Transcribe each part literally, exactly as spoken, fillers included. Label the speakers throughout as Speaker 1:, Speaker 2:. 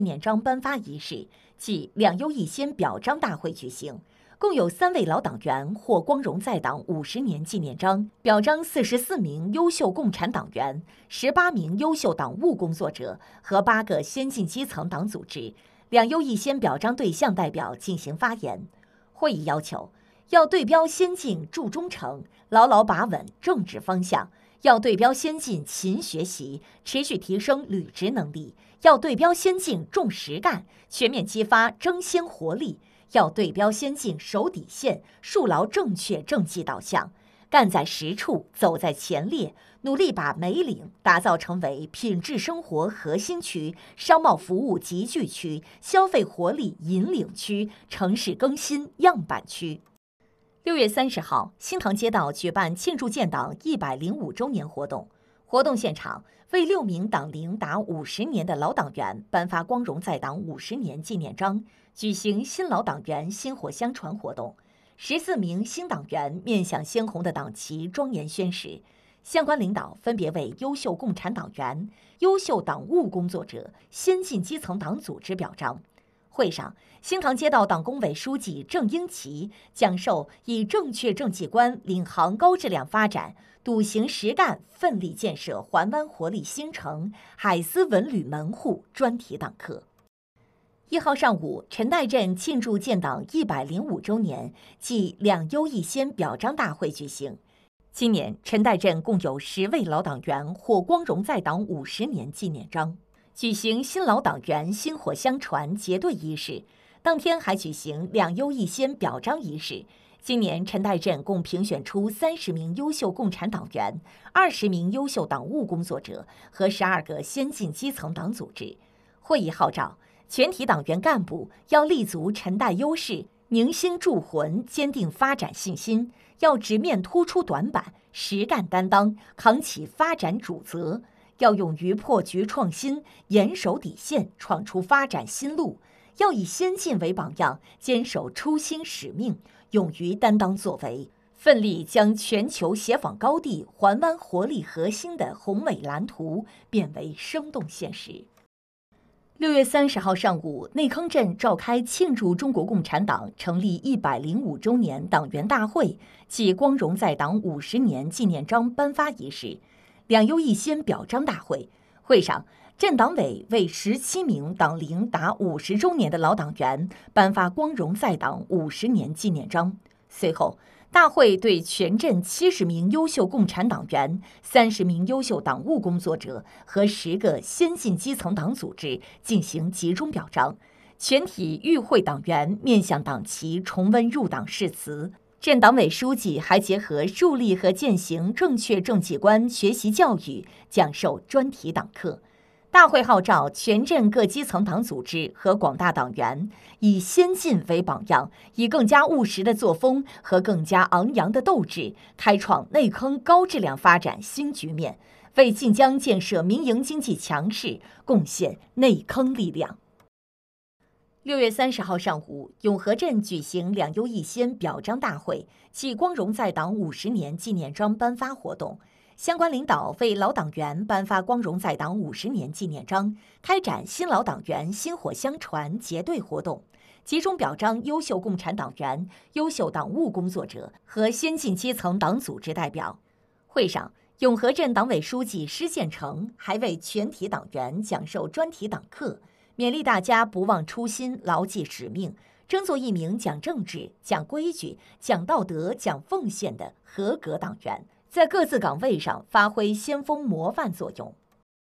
Speaker 1: 年章颁发仪式暨两优一先表彰大会举行，共有三位老党员获光荣在党五十年纪念章，表彰四十四名优秀共产党员、十八名优秀党务工作者和八个先进基层党组织。两优一先表彰对象代表进行发言。会议要求，要对标先进助忠诚，牢牢把稳政治方向；要对标先进勤学习，持续提升履职能力；要对标先进重实干，全面激发争先活力；要对标先进守底线，树牢正确政绩导向。干在实处，走在前列，努力把梅岭打造成为品质生活核心区、商贸服务集聚区、消费活力引领区、城市更新样板区。六月三十号，新塘街道举办庆祝建党一百零五周年活动。活动现场为六名党龄达五十年的老党员颁发光荣在党五十年纪念章，举行新老党员薪火相传活动。十四名新党员面向鲜红的党旗庄严宣誓，相关领导分别为优秀共产党员、优秀党务工作者、先进基层党组织表彰。会上，新塘街道党工委书记郑英奇讲授以正确政绩观领航高质量发展，笃行实干奋力建设环湾活力新城、海丝文旅门户专题党课。一号上午，陈岱镇庆祝建党一百零五周年暨两优一先表彰大会举行。今年，陈岱镇共有十位老党员获光荣在党五十年纪念章，举行新老党员薪火相传结对仪式。当天还举行两优一先表彰仪式。今年，陈岱镇共评选出三十名优秀共产党员、二十名优秀党务工作者和十二个先进基层党组织。会议号召，全体党员干部要立足陈岱优势，凝心铸魂，坚定发展信心；要直面突出短板，实干担当，扛起发展主责；要勇于破局创新，严守底线，闯出发展新路；要以先进为榜样，坚守初心使命，勇于担当作为，奋力将全球协访高地、环湾活力核心的宏伟蓝图变为生动现实。六月三十号上午，内坑镇召开庆祝中国共产党成立一百零五周年党员大会暨光荣在党五十年纪念章颁发仪式、两优一先表彰大会。会上，镇党委为十七名党龄达五十周年的老党员颁发光荣在党五十年纪念章。随后，大会对全镇七十名优秀共产党员、三十名优秀党务工作者和十个先进基层党组织进行集中表彰。全体与会党员面向党旗重温入党誓词。镇党委书记还结合树立和践行正确政绩观学习教育，讲授专题党课。大会号召全镇各基层党组织和广大党员以先进为榜样，以更加务实的作风和更加昂扬的斗志，开创内坑高质量发展新局面，为晋江建设民营经济强势贡献内坑力量。六月三十号上午，永和镇举行两优一先表彰大会暨光荣在党五十年纪念章颁发活动。相关领导为老党员颁发光荣在党五十年纪念章，开展新老党员薪火相传结对活动，集中表彰优秀共产党员、优秀党务工作者和先进基层党组织代表。会上，永和镇党委书记施建成还为全体党员讲授专题党课，勉励大家不忘初心，牢记使命，争做一名讲政治、讲规矩、讲道德、讲奉献的合格党员，在各自岗位上发挥先锋模范作用。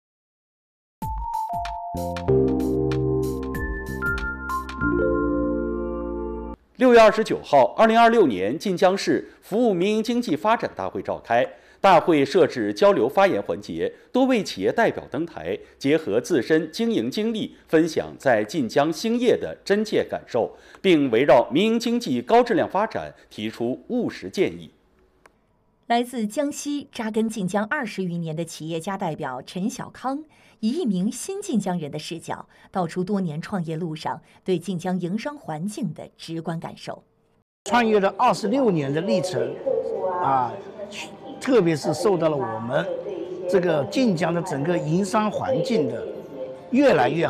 Speaker 2: 六月二十九号，二零二六年晋江市服务民营经济发展大会召开。大会设置交流发言环节，多位企业代表登台，结合自身经营经历，分享在晋江兴业的真切感受，并围绕民营经济高质量发展提出务实建议。
Speaker 1: 来自江西扎根晋江二十余年的企业家代表陈小康，以一名新晋江人的视角，道出多年创业路上对晋江营商环境的直观感受。
Speaker 3: 创业了二十六年的历程，啊，特别是受到了我们这个晋江的整个营商环境的越来越好。